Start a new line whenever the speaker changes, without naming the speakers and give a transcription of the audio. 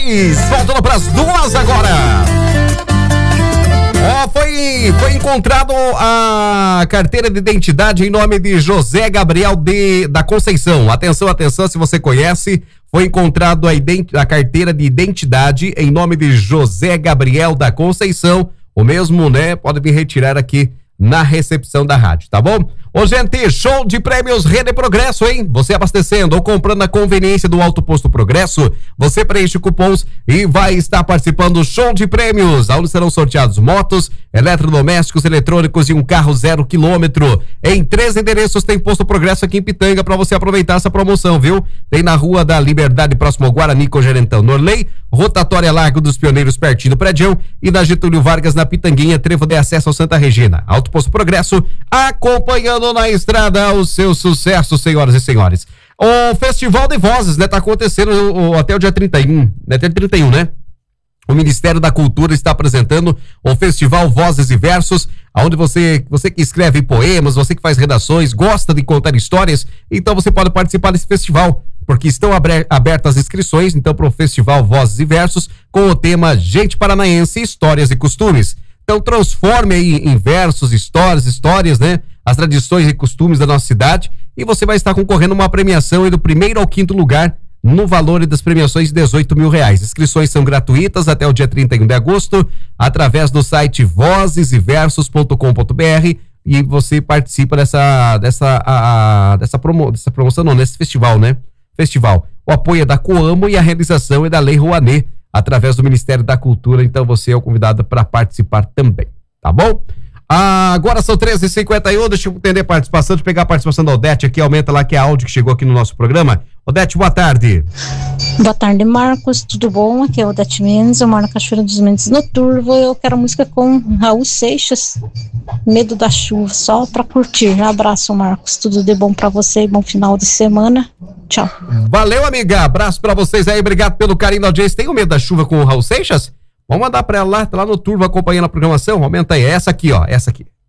Voltando para as 2 agora. Foi encontrado a carteira de identidade em nome de José Gabriel da Conceição. Atenção, se você conhece, foi encontrado a carteira de identidade em nome de José Gabriel da Conceição. O mesmo, né? Pode vir retirar aqui na recepção da rádio, tá bom? Ô, gente, show de prêmios Rede Progresso, hein? Você abastecendo ou comprando na conveniência do Alto Posto Progresso, você preenche cupons e vai estar participando do show de prêmios, onde serão sorteados motos, eletrodomésticos, eletrônicos e um carro 0 km. Em 3 endereços tem Posto Progresso aqui em Pitanga para você aproveitar essa promoção, viu? Tem na Rua da Liberdade, próximo ao Guarani, com Gerentão Norley, Rotatória Largo dos Pioneiros, pertinho do Prédio, e na Getúlio Vargas, na Pitanguinha, trevo de acesso ao Santa Regina. Alto Posto Progresso, acompanhando na estrada o seu sucesso, senhoras e senhores. O Festival de Vozes, né, tá acontecendo até o dia 31, né, até 31, né? O Ministério da Cultura está apresentando o Festival Vozes e Versos, onde você que escreve poemas, você que faz redações, gosta de contar histórias, então você pode participar desse festival, porque estão abertas as inscrições, então, para o Festival Vozes e Versos, com o tema Gente Paranaense, Histórias e Costumes. Então, transforme aí em versos, histórias, né? As tradições e costumes da nossa cidade, e você vai estar concorrendo a uma premiação aí do 1º ao 5º lugar no valor das premiações de R$18 mil. Inscrições são gratuitas até o dia 31 de agosto, através do site vozeseversos.com.br, e você participa dessa promoção, não, nesse festival, né? Festival. O apoio é da Coamo e a realização é da Lei Rouanet, através do Ministério da Cultura, então você é o convidado para participar também, tá bom? Agora são 13h51, deixa eu entender a participação, deixa eu pegar a participação da Odete aqui, aumenta lá que é áudio que chegou aqui no nosso programa. Odete, boa tarde.
Boa tarde, Marcos, tudo bom? Aqui é Odete Mendes, eu moro na Cachoeira dos Mendes no Turvo, eu quero música com Raul Seixas, Medo da Chuva, só pra curtir. Abraço, Marcos, tudo de bom pra você, bom final de semana, tchau.
Valeu, amiga, abraço pra vocês aí, obrigado pelo carinho da audiência. Tem o Medo da Chuva com o Raul Seixas? Vamos mandar pra ela lá, tá lá no Turvo acompanhando a programação, aumenta aí, essa aqui, ó, essa aqui.